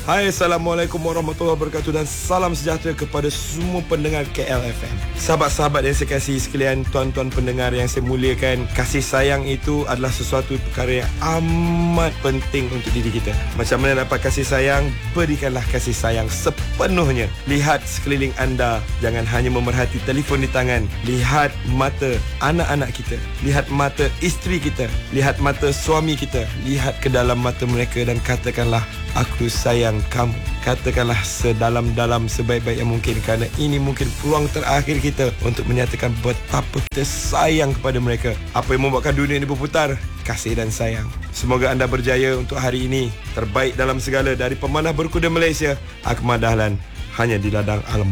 Hai, Assalamualaikum warahmatullahi wabarakatuh dan salam sejahtera kepada semua pendengar KLFM. Sahabat-sahabat yang saya kasihi sekalian, tuan-tuan pendengar yang saya muliakan, kasih sayang itu adalah sesuatu perkara yang amat penting untuk diri kita. Macam mana dapat kasih sayang? Berikanlah kasih sayang sepenuhnya. Lihat sekeliling anda, jangan hanya memerhati telefon di tangan. Lihat mata anak-anak kita, lihat mata isteri kita, lihat mata suami kita, lihat ke dalam mata mereka dan katakanlah, aku sayang kamu. Katakanlah sedalam-dalam, sebaik-baik yang mungkin, kerana ini mungkin peluang terakhir kita untuk menyatakan betapa kita sayang kepada mereka. Apa yang membuatkan dunia ini berputar? Kasih dan sayang. Semoga anda berjaya untuk hari ini. Terbaik dalam segala. Dari pemanah berkuda Malaysia, Akmal Dahlan, hanya di ladang alam.